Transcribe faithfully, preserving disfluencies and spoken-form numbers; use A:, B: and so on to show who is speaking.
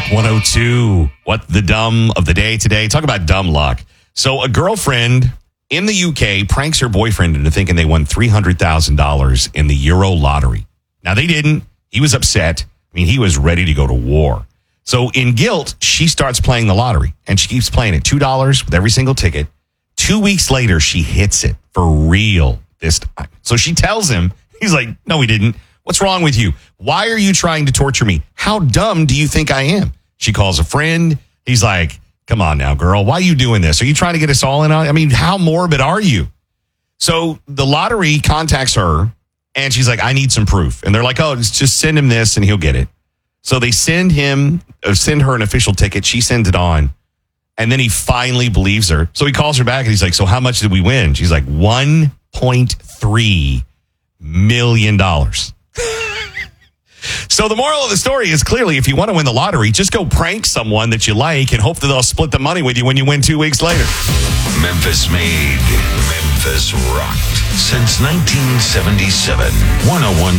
A: one oh two. What the dumb of the day today? Talk about dumb luck. So a girlfriend in the U K pranks her boyfriend into thinking they won three hundred thousand dollars in the Euro lottery. Now, they didn't. He was upset. I mean, he was ready to go to war. So in guilt, she starts playing the lottery, and she keeps playing it two dollars with every single ticket. Two weeks later, she hits it for real this time. So she tells him, he's like, no, he didn't. What's wrong with you? Why are you trying to torture me? How dumb do you think I am? She calls a friend. He's like, come on now, girl. Why are you doing this? Are you trying to get us all in on it? I mean, how morbid are you? So the lottery contacts her, and she's like, I need some proof. And they're like, oh, just send him this, and he'll get it. So they send him, uh, send her an official ticket. She sends it on. And then he finally believes her. So he calls her back, and he's like, so how much did we win? She's like, one point three million dollars. So the moral of the story is clearly, if you want to win the lottery, just go prank someone that you like and hope that they'll split the money with you when you win two weeks later.
B: Memphis made, Memphis rocked since nineteen seventy-seven. one oh one